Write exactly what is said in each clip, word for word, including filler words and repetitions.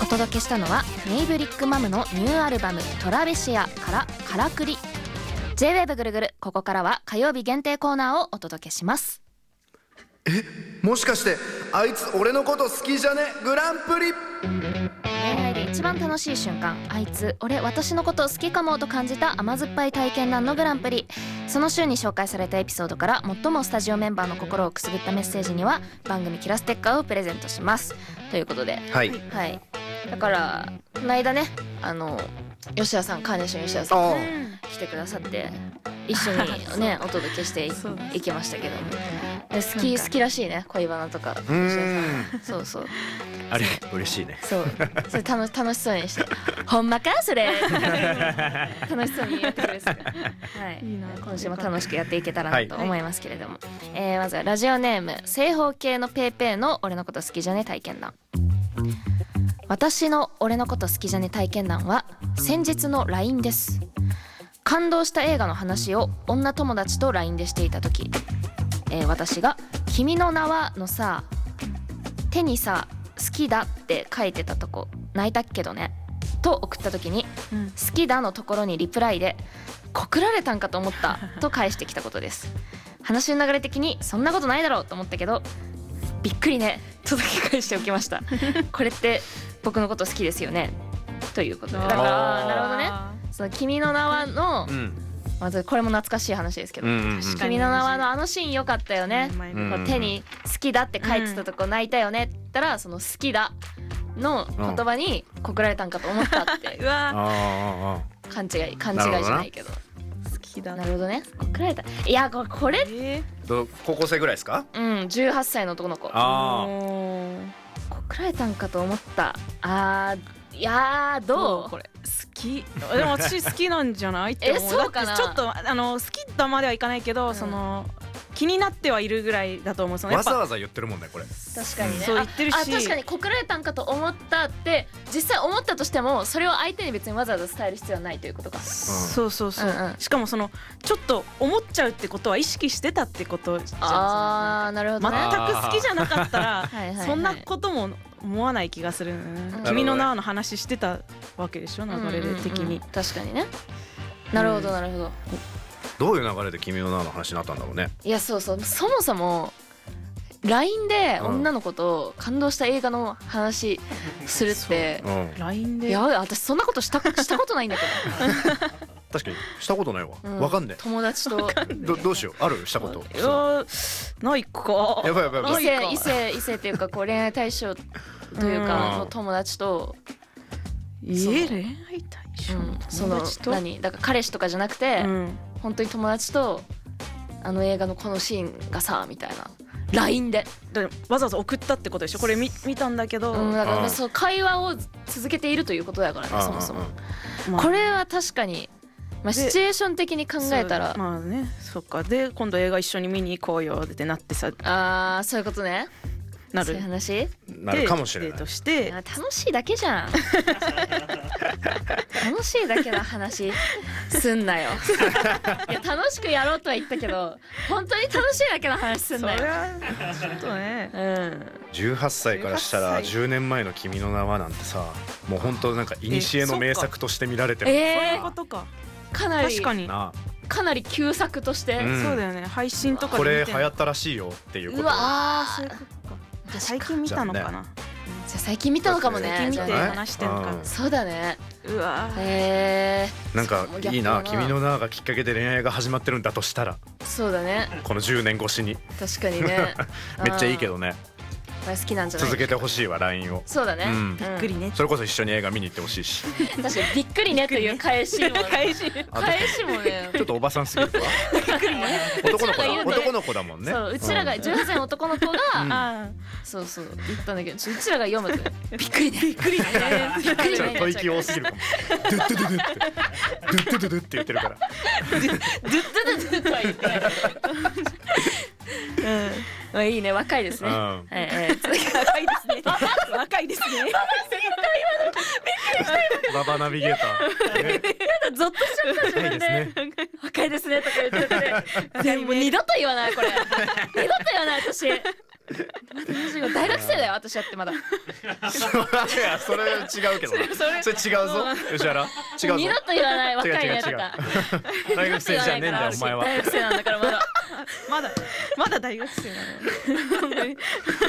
届けしたのはメイブリックマムのニューアルバムトラベシアからカラクリ。 ジェイウェーブ ぐるぐる、ここからは火曜日限定コーナーをお届けします。 え、もしかしてあいつ俺のこと好きじゃねグランプリ。 恋愛で一番楽しい瞬間、あいつ俺私のこと好きかもと感じた甘酸っぱい体験談のグランプリ。その週に紹介されたエピソードから最もスタジオメンバーの心をくすぐったメッセージには番組キラステッカーをプレゼントしますということで、 はい、 はい、だからこの間ね、あの吉田さん、カーネーション吉田さん来てくださって一緒にねお届けして い, いきましたけども、好き好きらしいね、恋バナとか。 うーん、 そうそう、 あれ嬉しいね。 そう、それ 楽, 楽しそうにしてほんまかそれ楽しそうにやってくれてたから、はい、いいな、今週も楽しくやっていけたらなと思いますけれども、はい、えー、まずはラジオネーム正方形のペーペーの俺のこと好きじゃね体験談。私の俺のこと好きじゃね体験談は先日の ライン です。感動した映画の話を女友達と ライン でしていた時、えー、私が君の名はのさ、手にさ好きだって書いてたとこ泣いたけどねと送った時に、うん、好きだのところにリプライで告られたんかと思ったと返してきたことです。話の流れ的にそんなことないだろうと思ったけどびっくりねとだけ返しておきましたこれって僕のこと好きですよねということで、だからなるほどね、その君の名はの、うん、まずこれも懐かしい話ですけど、うんうんうん、君の名はのあのシーン良かったよね、うん、こう手に好きだって書いてたとこ泣いたよねって言ったら、その好きだの言葉に告られたんかと思ったってうわ勘違い勘違いじゃないけど、好きだ、なるほどね、告られた。いやこれ、これ、えー、高校生ぐらいですか？ うん、じゅうはっさいの男の子。あ告られたんかと思った。あー、いやーどう？ これ好き。でも私好きなんじゃないって思う。 え、そうかな。 ちょっとあの好きとまではいかないけど、うん、その気になってはいるぐらいだと思う。そのわざわざ言ってるもんねこれ。 確かにね。 そう言ってるし、 あ、確かに告られたんかと思ったって実際思ったとしてもそれを相手に別にわざわざ伝える必要はないということか。うん、 そうそうそう、うんうん。しかもそのちょっと思っちゃうってことは意識してたってことじゃん。 ああ、なるほどね。 全く好きじゃなかったらはいはい、はい、そんなことも思わない気がする、ね、うん、君の名の話してたわけでしょ、流れ的に、うんうんうん、 確かにね。なるほどなるほど、うん、 どういう流れで君の名の話になったんだろうね。 いや、そうそう、そもそも ライン で女の子と感動した映画の話するって、 うん、ライン で、 いや私そんなことしたしたことないんだけど確かにしたことないわ、うん、わかんねえ。 友達とど, どうしよう、あるしたこと。 いやないか。 やばいやばいやばい。 異性異性異性っていうかこう恋愛対象というかの友達と、 えー、恋愛対象の友達と、 うん、その何だから彼氏とかじゃなくて、うん、本当に友達とあの映画のこのシーンがさみたいな ライン でわざわざ送ったってことでしょ。これ 見, 見たんだけど、 うん、だからそう会話を続けているということだからね、そもそも、まあ、これは確かに、まあ、シチュエーション的に考えたら、 まあね、そっか。で今度映画一緒に見に行こうよってなってさ、 ああそういうことね。なる、そういう話なるかもしれない。 デートして楽しいだけじゃん楽しいだけの話すんなよいや楽しくやろうとは言ったけど本当に楽しいだけの話すんなよ。 それはちょっとね、うん、 じゅうはっさいからしたらじゅうねんまえの君の名はなんてさ、もう本当なんか古の名作として見られてる。 えー、 そういうことか。 かなり確かになかなり旧作として、 うん、そうだよね。配信とかで見てこれ流行ったらしいよっていうこと。 うわあ、そういうことか。最近見たのかな。 じゃあ最近見たのかもね。 最近見て話してるのか。 そうだね。 うわへー、なんかいいな。君の名がきっかけで恋愛が始まってるんだとしたら、 そうだね。 このじゅうねん越しに確かにねめっちゃいいけどね。 好きなんじゃない。 続けてほしいわ ライン を。 そうだね、うん、 びっくりね。 それこそ一緒に映画見に行ってほしいし確かにびっくりねという返しも返し返しもねちょっとおばさんすぎるわびっくりね男の子だ男の子だもんね。 そう、うちらがじゅうはっさいの男の子が、うん、そうそう言ったんだけど、うちらが読むとびっくりねびっくりねびっくりね吐息多すぎるかも。ドゥッドゥドゥドゥってドゥッドゥドゥドゥって言ってるからドゥッドゥドゥドゥとは言ってないうん、いいね、若いですね。うん、ええ、若いですね。 若いですね。 ババナビゲーター。 やだ、ゾッとしちゃった自分で。若いですねとか言ってて、もう二度と言わないこれ。二度と言わない私。 大学生だよ私だってまだ。いやそれ違うけどな。それ違うぞ吉原。違うぞ。 二度と言わない若いねとか。 大学生じゃねえんだよお前は。 大学生なんだからまだまだまだ大学生なのに。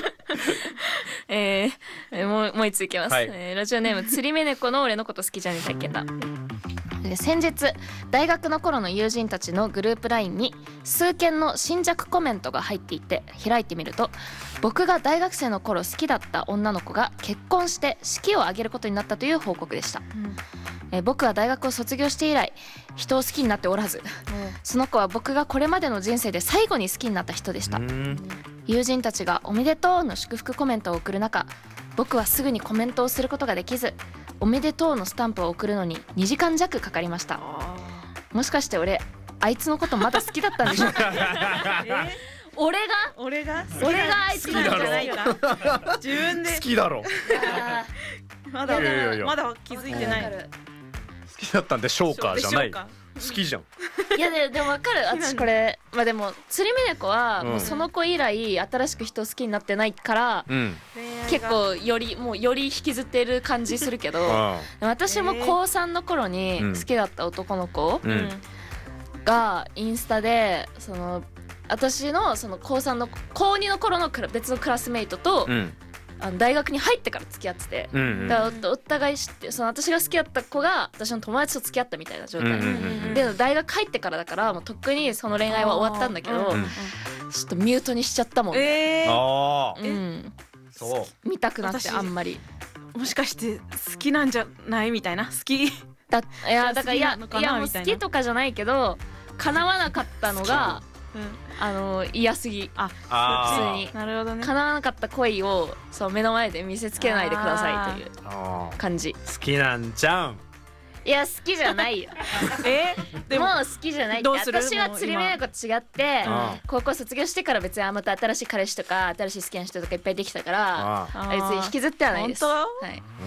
えー、もうもう一ついきます、はい。えー、ラジオネーム釣り目猫の俺のこと好きじゃねえ体験だ。先日大学の頃の友人たちのグループラインに数件の新着コメントが入っていて開いてみると、僕が大学生の頃好きだった女の子が結婚して式を挙げることになったという報告でした、うん、え僕は大学を卒業して以来人を好きになっておらず、うん、その子は僕がこれまでの人生で最後に好きになった人でした。うん、友人たちがおめでとうの祝福コメントを送る中、僕はすぐにコメントをすることができず、おめでとうのスタンプを送るのににじかん弱かかりました。もしかして俺あいつのことまだ好きだったんでしょうか。えー、俺が俺が俺があいつなんじゃないか。 自分で好きだろ。 まだまだ気づいてない。 好きだったんでしょうかじゃない。好きじゃん。 いやででも分かる。私これまあでも釣り目猫はもうその子以来新しく人を好きになってないから、うん、結構よりもうより引きずってる感じするけど、私も高さんの頃に好きだった男の子がインスタでその私のその高さんの高にの頃の別のクラスメイトと、うん、あの大学に入ってから付き合ってて、うんうん、だからお互い知ってその私が好きだった子が私の友達と付き合ったみたいな状態、うんうんうん、で大学入ってからだからもうとっくにその恋愛は終わったんだけど、うん、ちょっとミュートにしちゃったもんね。 えー、あうん、そう見たくなってあんまりもしかして好きなんじゃないみたいな好きだいやだからいやいやもう好きとかじゃないけど叶わなかったのがうん、あの嫌すぎ。あ普通になるほどね。 叶わなかった恋をそう目の前で見せつけないでくださいという感じ。 好きなんじゃん。 いや好きじゃないよ。えでももう好きじゃないって。私は釣り目猫と違って、うん、高校卒業してから別にまた新しい彼氏とか新しい好きな人とかいっぱいできたから別に引きずってはないです。はい、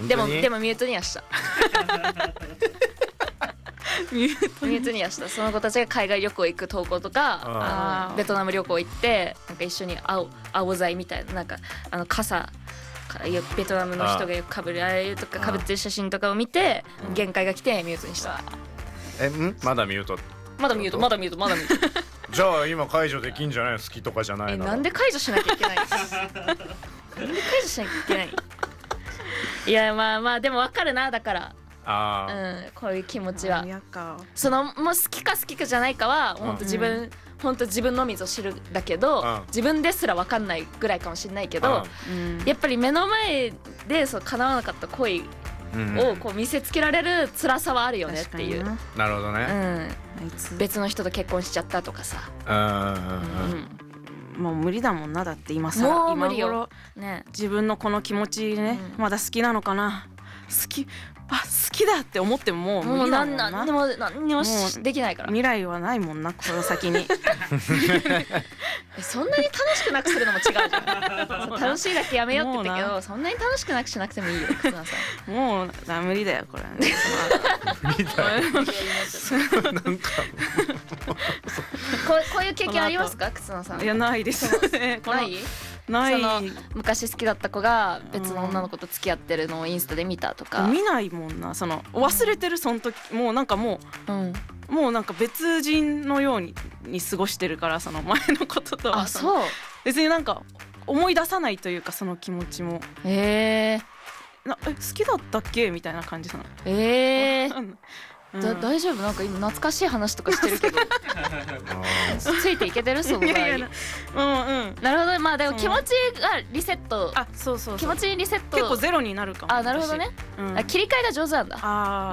でもでもミュートにはした。ミュートにはした。その子たちが海外旅行行く投稿とかあのベトナム旅行行ってなんか一緒に青青材みたいななんかあの傘ベトナムの人がよくかぶるああいうとかかぶってる写真とかを見て限界が来てミュートにした。 えんまだミュートまだミュートまだミュートまだミュート。 じゃあ今解除できんじゃないの。好きとかじゃないの。 えなんで解除しなきゃいけないの。なんで解除しなきゃいけない。いやまあまあでも分かるな。だからあ、うん、こういう気持ちはそのもう好きか好きかじゃないかは本当自分、うん、本当自分のみぞ知るだけど、うん、自分ですら分かんないぐらいかもしれないけど、うん、やっぱり目の前でそう叶わなかった恋をこう見せつけられる辛さはあるよねっていう。 なるほどね、 うん、別の人と結婚しちゃったとかさ、 うん、もう無理だもんな。だって今さもう無理よ、 ね、自分のこの気持ちね、うん、まだ好きなのかな好きあ好きだって思ってももう無理だもんな。 もう何にも何にもできないから。 未来はないもんなこの先に。 そんなに楽しくなくするのも違うじゃん。楽しいだけやめようって言ったけどそんなに楽しくなくしなくてもいいよ。 もう無理だよこれ。 無理だよ。なんかこうこういう経験ありますか忽那さん。 いやないです。 ないない。 その昔好きだった子が別の女の子と付き合ってるのをインスタで見たとか。 見ないもんな。その忘れてるその時もうなんかもう、うん、もうなんか別人のようにに過ごしてるからその前のこととは。 あそう。 別になんか思い出さないというかその気持ちも。 へえ。 なえ好きだったっけみたいな感じなの。 えーうん、大丈夫なんか今懐かしい話とかしてるけどついていけてるそのぐらい。うんうんなるほど。まあでも気持ちがリセット。 あそうそうそう気持ちにリセット結構ゼロになるかも。 あなるほどね、うん、切り替えが上手なんだ。あ